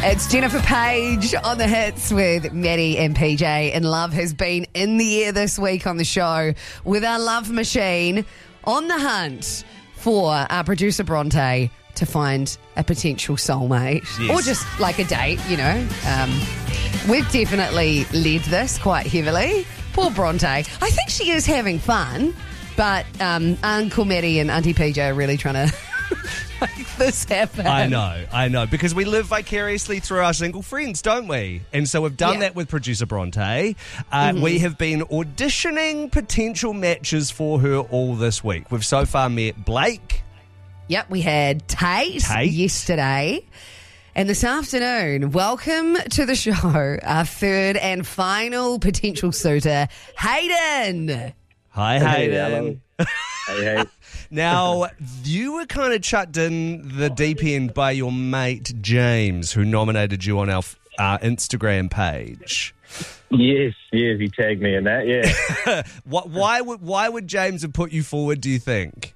It's Jennifer Page on the hits with Maddie and PJ. And Love has been in the air this week on the show with our Love Machine on the hunt for our producer Bronte to find a potential soulmate. Yes. Or just like a date, you know. We've definitely led this quite heavily. Poor Bronte. I think she is having fun, but Uncle Maddie and Auntie PJ are really trying to make this happen. I know, because we live vicariously through our single friends, don't we? And so we've done that with producer Bronte. We have been auditioning potential matches for her all this week. We've so far met Blake. Yep, we had Tate yesterday. And this afternoon, welcome to the show, our third and final potential suitor, Hayden. Hi, Hayden. Hey. Now, you were kind of chucked in the deep end by your mate James, who nominated you on our Instagram page. Yes, he tagged me in that, yeah. Why would James have put you forward, do you think?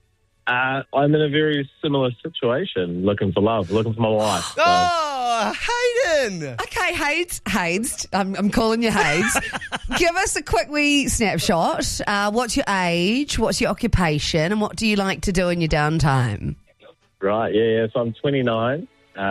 I'm in a very similar situation, looking for love, looking for my wife. So. Oh, Hayden! Okay, Hades. I'm calling you Hades. Give us a quick wee snapshot. What's your age? What's your occupation? And what do you like to do in your downtime? Right, yeah. So I'm 29.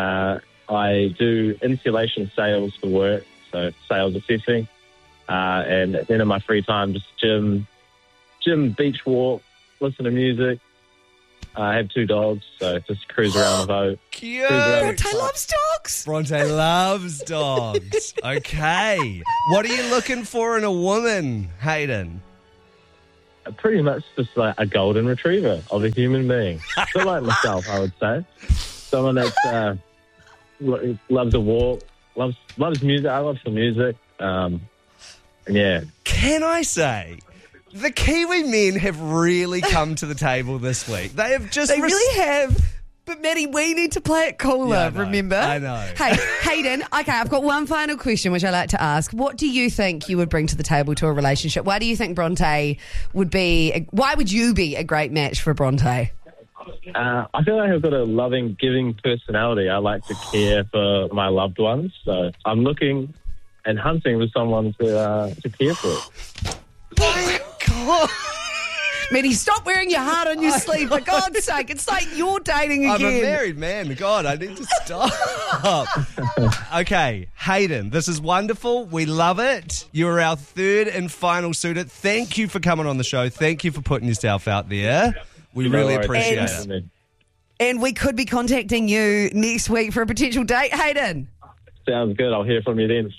I do insulation sales for work, so sales assessing. And then in my free time, just gym, beach walk, listen to music. I have 2 dogs, so just cruise around the boat. Cute! Bronte loves dogs. Bronte loves dogs. Okay. What are you looking for in a woman, Hayden? Pretty much just like a golden retriever of a human being. Sort of like myself, I would say. Someone that loves a walk, loves music. I love some music. And yeah. Can I say, the Kiwi men have really come to the table this week. They have just... They really have. But, Maddie, we need to play it cooler, Yeah, I know. remember? I know. Hey, Hayden, okay, I've got one final question which I like to ask. What do you think you would bring to the table to a relationship? Why do you think Bronte would be... Why would you be a great match for Bronte? I feel like I've got a loving, giving personality. I like to care for my loved ones. So I'm looking and hunting for someone to care for. Oh, God. Maddie, stop wearing your heart on your sleeve, for God's sake. It's like you're dating again. I'm a married man. God, I need to stop. Okay, Hayden, this is wonderful. We love it. You're our third and final suitor. Thank you for coming on the show. Thank you for putting yourself out there. We really appreciate it. And we could be contacting you next week for a potential date, Hayden. Sounds good. I'll hear from you then.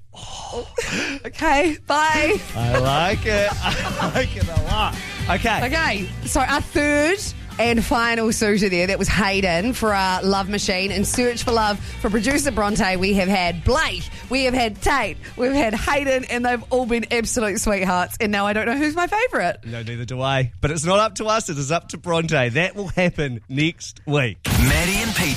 Okay, bye. I like it. I like it a lot. Okay, so our third and final suitor there, that was Hayden for our Love Machine. And Search for Love for producer Bronte, we have had Blake, we have had Tate, we've had Hayden, and they've all been absolute sweethearts. And now I don't know who's my favourite. No, neither do I. But it's not up to us. It is up to Bronte. That will happen next week. Maddie and Pete.